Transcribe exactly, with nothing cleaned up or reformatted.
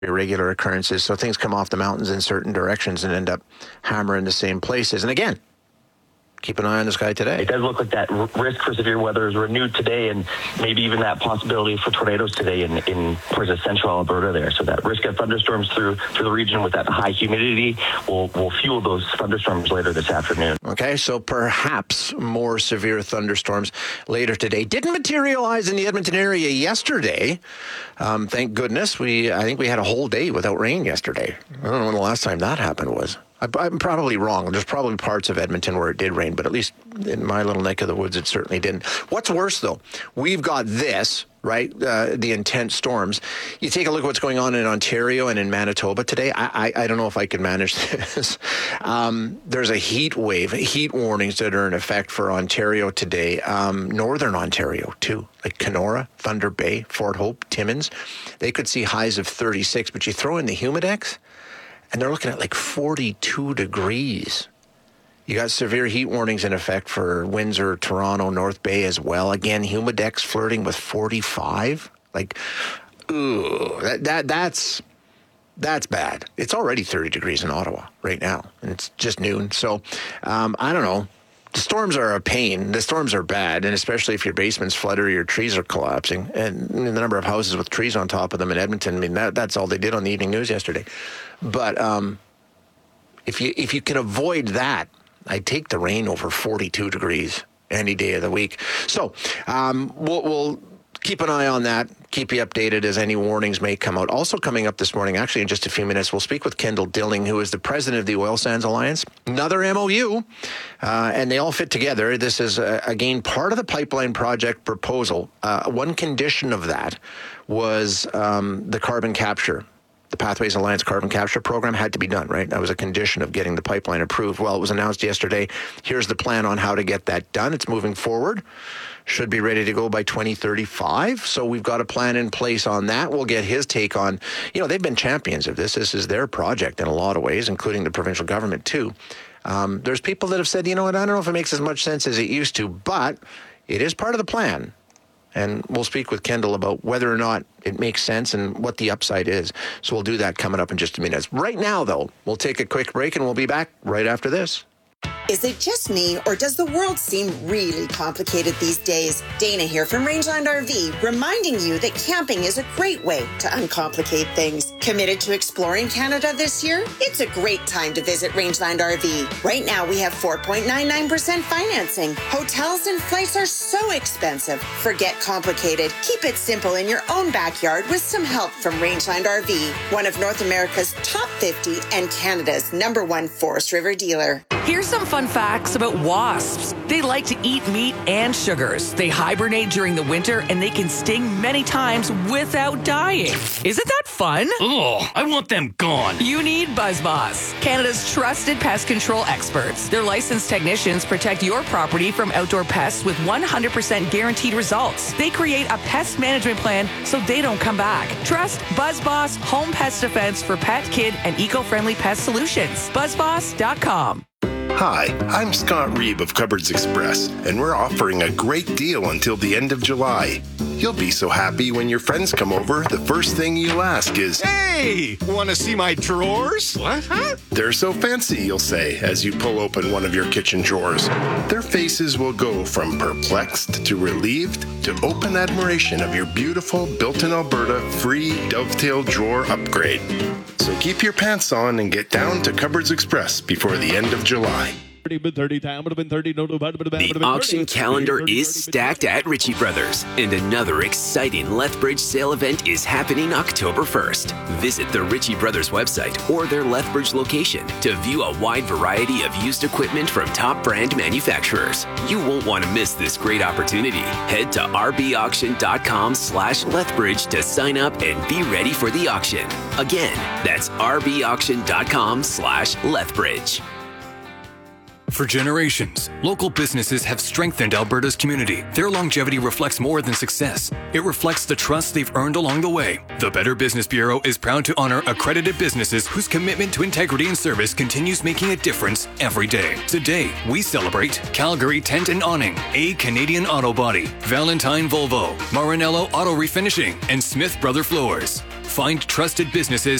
irregular occurrences. So things come off the mountains in certain directions and end up hammering the same places. And again, keep an eye on the sky today. It does look like that r- risk for severe weather is renewed today, and maybe even that possibility for tornadoes today in, in parts of central Alberta there. So that risk of thunderstorms through through the region with that high humidity will, will fuel those thunderstorms later this afternoon. Okay, so perhaps more severe thunderstorms later today. Didn't materialize in the Edmonton area yesterday. Um, thank goodness. We I think we had a whole day without rain yesterday. I don't know when the last time that happened was. I'm probably wrong. There's probably parts of Edmonton where it did rain, but at least in my little neck of the woods, it certainly didn't. What's worse, though? We've got this, right? Uh, the intense storms. You take a look at what's going on in Ontario and in Manitoba today. I, I, I don't know if I could manage this. um, there's a heat wave, heat warnings that are in effect for Ontario today. Um, Northern Ontario, too, like Kenora, Thunder Bay, Fort Hope, Timmins. They could see highs of thirty-six, but you throw in the humidex, and they're looking at like forty-two degrees. You got severe heat warnings in effect for Windsor, Toronto, North Bay as well. Again, humidex flirting with forty-five. Like, ooh, that, that that's that's bad. It's already thirty degrees in Ottawa right now, and it's just noon. So, um, I don't know. The storms are a pain. The storms are bad, and especially if your basement's flooded or your trees are collapsing. And the number of houses with trees on top of them in Edmonton, I mean, that, that's all they did on the evening news yesterday. But um, if you if you can avoid that, I'd take the rain over forty-two degrees any day of the week. So um, we'll, we'll keep an eye on that. Keep you updated as any warnings may come out. Also coming up this morning, actually in just a few minutes, we'll speak with Kendall Dilling, who is the president of the Oil Sands Alliance. Another M O U, uh, and they all fit together. This is, uh, again, part of the pipeline project proposal. Uh, one condition of that was um, the carbon capture. The Pathways Alliance carbon capture program had to be done, right? That was a condition of getting the pipeline approved. Well, it was announced yesterday. Here's the plan on how to get that done. It's moving forward. Should be ready to go by twenty thirty-five. So we've got a plan in place on that. We'll get his take on, you know, they've been champions of this. This is their project in a lot of ways, including the provincial government too. Um, there's people that have said, you know what, I don't know if it makes as much sense as it used to, but it is part of the plan. And we'll speak with Kendall about whether or not it makes sense and what the upside is. So we'll do that coming up in just a minute. Right now, though, we'll take a quick break and we'll be back right after this. Is it just me, or does the world seem really complicated these days? Dana here from Rangeland R V, reminding you that camping is a great way to uncomplicate things. Committed to exploring Canada this year? It's a great time to visit Rangeland R V. Right now, we have four point nine nine percent financing. Hotels and flights are so expensive. Forget complicated. Keep it simple in your own backyard with some help from Rangeland R V, one of North America's top fifty and Canada's number one Forest River dealer. Here's some fun facts about wasps. They like to eat meat and sugars. They hibernate during the winter, and they can sting many times without dying. Isn't that fun? Ugh, I want them gone. You need BuzzBoss, Canada's trusted pest control experts. Their licensed technicians protect your property from outdoor pests with one hundred percent guaranteed results. They create a pest management plan so they don't come back. Trust BuzzBoss Home Pest Defense for pet, kid, and eco-friendly pest solutions. buzz boss dot com. Hi, I'm Scott Reeb of Cupboards Express, and we're offering a great deal until the end of July. You'll be so happy when your friends come over, the first thing you'll ask is, "Hey, want to see my drawers?" What? Huh? "They're so fancy," you'll say as you pull open one of your kitchen drawers. Their faces will go from perplexed to relieved to open admiration of your beautiful built-in Alberta free dovetail drawer upgrade. So keep your pants on and get down to Cupboards Express before the end of July. The auction calendar is stacked at Ritchie Brothers, and another exciting Lethbridge sale event is happening October first. Visit the Ritchie Brothers website or their Lethbridge location to view a wide variety of used equipment from top brand manufacturers. You won't want to miss this great opportunity. Head to rbauction.com slash Lethbridge to sign up and be ready for the auction. Again, that's rbauction.com slash Lethbridge. For generations, local businesses have strengthened Alberta's community. Their longevity reflects more than success. It reflects the trust they've earned along the way. The Better Business Bureau is proud to honor accredited businesses whose commitment to integrity and service continues making a difference every day. Today, we celebrate Calgary Tent and Awning, A Canadian Auto Body, Valentine Volvo, Marinello Auto Refinishing, and Smith Brother Floors. Find trusted businesses